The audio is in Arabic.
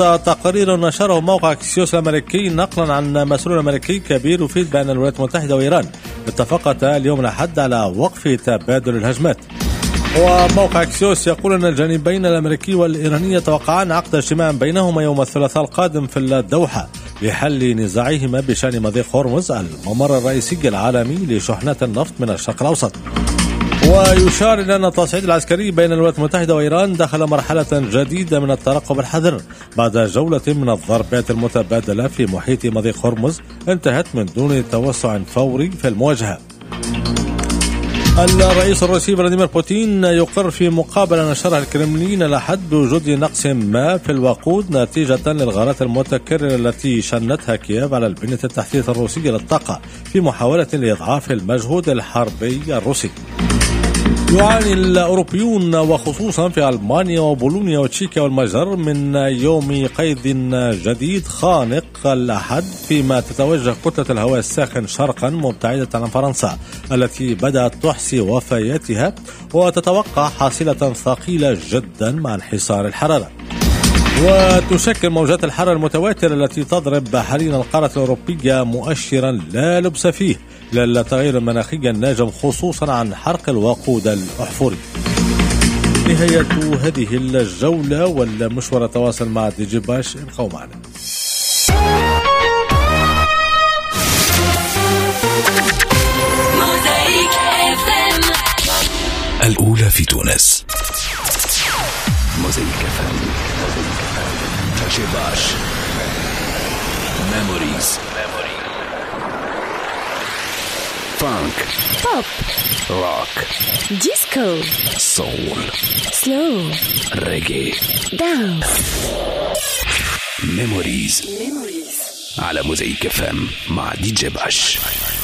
تقرير نشره موقع اكسيوس الأمريكي نقلا عن مسؤول أمريكي كبير يفيد بأن الولايات المتحدة وإيران اتفقتا اليوم الأحد على وقف تبادل الهجمات. وموقع اكسيوس يقول أن الجانبين الأمريكي والإيراني يتوقعان عقد اجتماع بينهما يوم الثلاثاء القادم في الدوحة لحل نزاعهما بشأن مضيق هرمز الممر الرئيسي العالمي لشحنات النفط من الشرق الأوسط. ويشار إلى أن التصعيد العسكري بين الولايات المتحدة وإيران دخل مرحلة جديدة من الترقب الحذر بعد جولة من الضربات المتبادلة في محيط مضيق هرمز انتهت من دون توسع فوري في المواجهة. الرئيس الروسي فلاديمير بوتين يقر في مقابلة نشرها الكرملين الأحد بوجود نقص ما في الوقود نتيجة للغارات المتكررة التي شنتها كييف على البنية التحتية الروسية للطاقة في محاولة لإضعاف المجهود الحربي الروسي. يعاني الأوروبيون وخصوصا في ألمانيا وبولونيا وتشيكيا والمجر من يوم قيد جديد خانق الأحد فيما تتوجه كتلة الهواء الساخن شرقا مبتعدة عن فرنسا التي بدأت تحصي وفياتها وتتوقع حاصلة ثقيلة جدا مع انحسار الحرارة. وتشكل موجات الحرارة المتواترة التي تضرب حاليا القارة الأوروبية مؤشرا لا لبس فيه للتغير المناخي الناجم خصوصا عن حرق الوقود الأحفوري. نهاية هذه الجولة والمشوار تواصل مع ديجي باش. ابقوا معنا. الأولى في تونس. موزايك FM. ديجي باش. ميموريز. فانك. بوب. روك. ديسكو. سول. سلو. ريجي. دانس. ميموريز على موزايك FM مع ديجي باش.